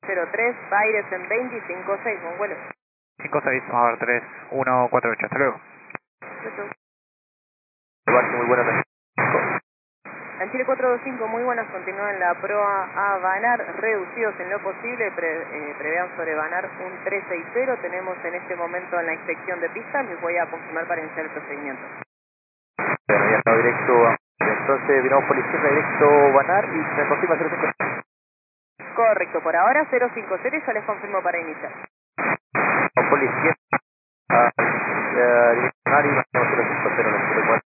03, Baires en 25-6, buen vuelo. 5-6, vamos a ver 3-1-4-8, hasta luego. Muy buenas noches. En Chile 425, muy buenas, continúan la proa a Banar, reducidos en lo posible, prevean sobre Banar un 360, tenemos en este momento en la inspección de pistas, les voy a confirmar para iniciar el procedimiento. Bueno, ya está directo, entonces viramos por la izquierda directo Banar y se confirma 050. Correcto, por ahora 050 y ya les confirmo para iniciar. Por la izquierda, directo Banar y bajamos 050,